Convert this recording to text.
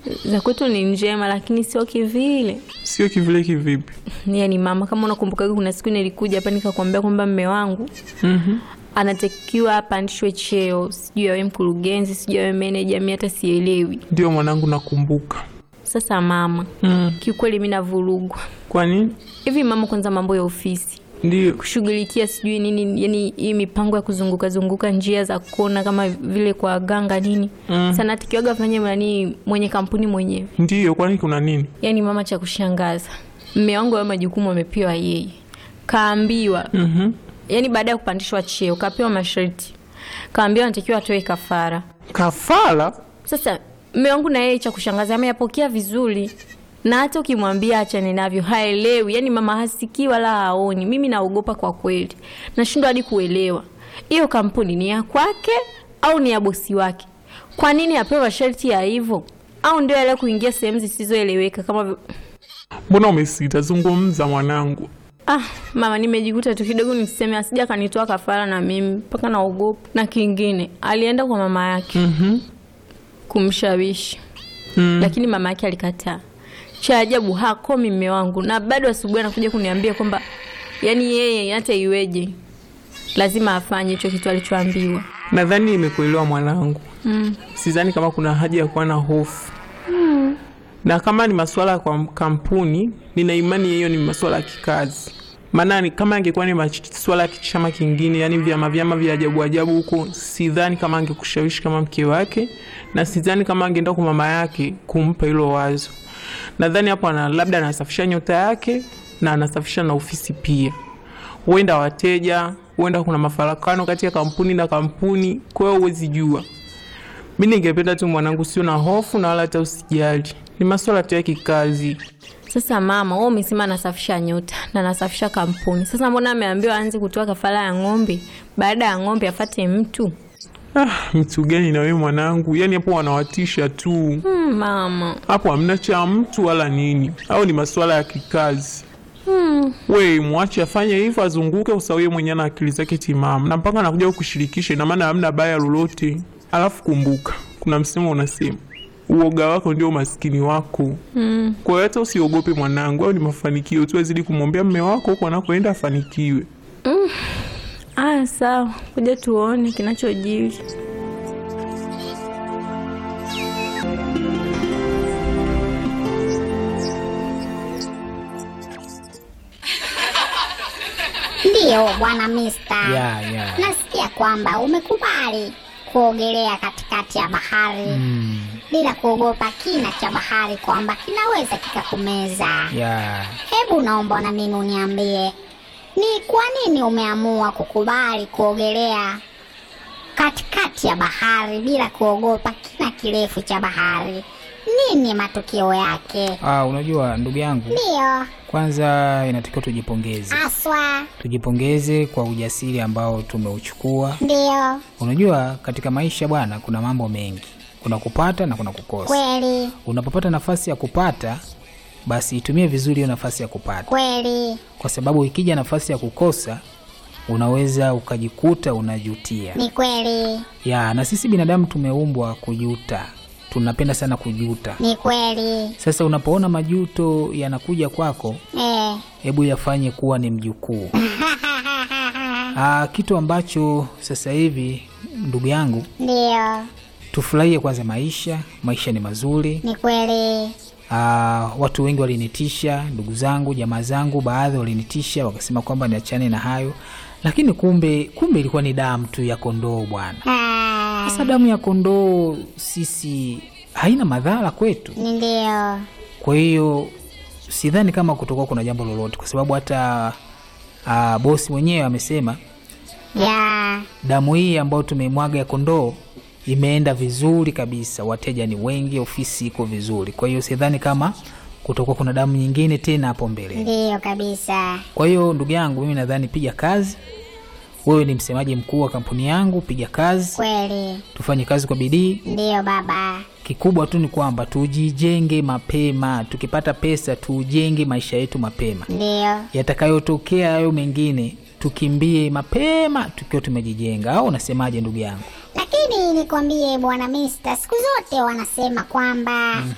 Za kwetu ni njema lakini sio kivile. Sio kivile kivipi? Yaani mama, kama unakumbuka kuna siku nilikuja hapa nikakwambia kwamba mume wangu anatakiwa apandishwe cheo, sijui awe mkurugenzi, sijui awe manager, mimi hata sielewi. Ndio mwanangu, nakumbuka. Sasa mama, kiukweli mimi navurugwa. Kwa nini? Hivi mama, kwanza mambo ya ofisi. Ndio. Kushughulikia sijui nini, yani hii mipango ya kuzunguka njia za kona kama vile kwa ganga nini. Sana tikiwaga fanye mwenye kampuni mwenyewe. Ndio, kwani kuna nini? Yani mama, cha kushangaza, mume wangu wa majukumu amepewa yeye. Kaambiwa. Yani baada ya kupandishwa cheo, kapewa masharti. Kaambiwa anatakiwa atoe kafara. Kafara? Sasa mume wangu na yeye, cha kushangaza, ameyapokea vizuri. Na hata ukimwambia achane navyo haelewi. Yani mama hasikii wala haoni. Mimi naogopa kwa kweli. Nashindwa hadi kuelewa. Hiyo kampuni ni ya kwake au ni ya bosi wake? Kwa nini apewa sharti ya hivyo? Au ndio ile kuingia sehemu zisizoeleweka kama Mbona umesita? Zungumza mwanangu. Mama, nimejikuta tu kidogo niseme asija kanitoa kafara na mimi mpaka naogopa. Na kingine, alienda kwa mama yake. Kumshawishi. Lakini mama yake alikataa. Cha ajabu hakomi mume wangu, na bado asubuhi anakuja kuniambia kwamba yani yeye hata iweje lazima afanye hicho kitu alichoambiwa. Nadhani nimekuelewa mwanangu. Sidhani kama kuna haja ya kuwa na hofu. Na kama ni masuala kwa kampuni, nina imani hiyo ni masuala ya kikazi. Maana ni kama angekuwa ni masuala ya chama kingine, yani vyama vya ajabu huko, sidhani kama angekushawishi kama mke wake, na sidhani kama angeenda kwa mama yake kumpa hilo wazo. Nadhani hapo labda anasafisha nyota yake na anasafisha na ofisi pia. Huenda wateja, huenda kuna mafarakano kati ya kampuni na kampuni, kwa hiyo huwezi jua. Mimi ningependa tu mwanangu sio na hofu na wala hata usijali. Ni masuala tu ya kikazi. Sasa mama, wewe umesema anasafisha nyota na anasafisha kampuni. Sasa mbona ameambiwa aanze kutoa kafara ya ng'ombe? Baada ya ng'ombe afuate mtu. Mtu gani na wewe mwanangu? Yani hapo wanawatisha tu. Mama. Hapo hamna cha mtu wala nini. Au ni masuala ya kikazi. Wewe mwache afanye hivyo, azunguke usawie mwenyewe na akili zake timamu. Na mpaka anakuja kukushirikisha, na maana hamna baya lolote. Alafu kumbuka, kuna msemo unasema, uoga wako ndio maskini wako. Kwa hiyo hata usiogope mwanangu, au ni mafanikio tu, azidi kumwombea mume wako huko anakoenda afanikiwe. Sawa. Kuja tuone kinachojiri. Ndio bwana Mister. Yeah. Nasikia kwamba umekubali kuogelea katikati ya bahari bila kuogopa kina cha bahari kwamba kinaweza kikakumeza. Hebu naomba na mimi uniambie, ni kwa nini umeamua kukubali kuogelea katikati ya bahari bila kuogopa kina kirefu cha bahari? Nini matukio yake? Unajua ndugu yangu, ndio, kwanza inatakiwa tujipongeze. Aswa. Tujipongeze kwa ujasiri ambao tumeuchukua. Ndio. Unajua katika maisha bwana kuna mambo mengi. Kuna kupata na kuna kukosa. Kweli. Unapopata nafasi ya kupata, basi itumie vizuri hiyo nafasi ya kupata. Kweli. Kwa sababu ikija nafasi ya kukosa, unaweza ukajikuta unajutia. Ni kweli. Na sisi binadamu tumeumbwa kujuta. Tunapenda sana kujuta. Ni kweli. Sasa unapoona majuto yanakuja kwako, hebu yafanye kuwa ni mjukuu. Kitu ambacho sasa hivi ndugu yangu, ndio, tufurahie kwanza maisha. Maisha ni mazuri. Ni kweli. Watu wengi walinitisha, ndugu zangu, jamaa zangu, baadhi walinitisha wakasema kwamba niachane na hayo. Lakini kumbe ilikuwa ni damu tu ya kondoo bwana. Sasa damu ya kondoo sisi haina madhara kwetu. Ndio. Kwa hiyo sidhani kama kutokuwa kuna jambo lolote, kwa sababu hata bosi mwenyewe amesema damu hii ambayo tumeimwaga ya kondoo imeenda vizuri kabisa, wateja ni wengi, ofisi iko vizuri. Kwa hiyo sidhani kama kutokuwa kuna damu nyingine tena hapo mbele. Ndio kabisa. Kwa hiyo ndugu yangu, mimi nadhani piga kazi. Wewe ni msemaji mkuu wa kampuni yangu, piga kazi. Kweli. Tufanye kazi kwa bidii. Ndio baba. Kikubwa tu ni kwamba tujijenge mapema. Tukipata pesa tujenge maisha yetu mapema. Ndio. Yatakayotokea hayo mengine tukimbie mapema tukiwa tumejijenga. Au unasemaje ndugu yangu? Lakini nikwambie bwana Mister, siku zote wanasema kwamba